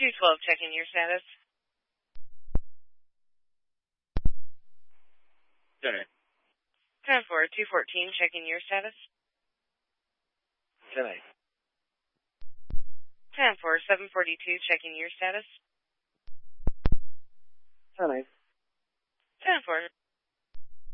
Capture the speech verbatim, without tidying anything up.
two twelve, checking your status. Ten. ten four, two fourteen, checking your status. Ten eight. ten four, seven forty-two, checking your status. Ten eight. ten four.